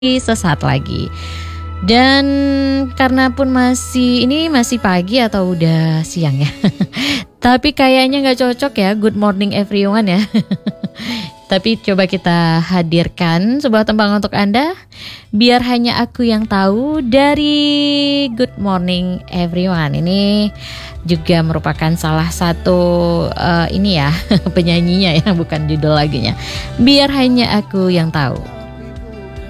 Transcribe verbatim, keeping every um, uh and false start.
sesaat lagi. Dan karena pun masih ini masih pagi atau udah siang ya. Tapi kayaknya nggak cocok ya good morning everyone ya. Tapi coba kita hadirkan sebuah tembang untuk Anda. Biar hanya aku yang tahu dari Good Morning Everyone. Ini juga merupakan salah satu uh, ini ya penyanyinya ya, bukan judul lagunya. Biar hanya aku yang tahu.